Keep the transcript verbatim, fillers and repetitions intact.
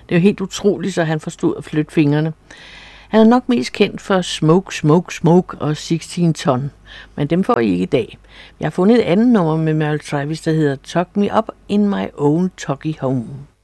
Det er jo helt utroligt, så han forstod at flytte fingrene. Han er nok mest kendt for Smoke, Smoke, Smoke og seksten ton, men dem får I ikke i dag. Jeg har fundet et andet nummer med Merle Travis, der hedder Tuck Me Up in My Own Tucky Home.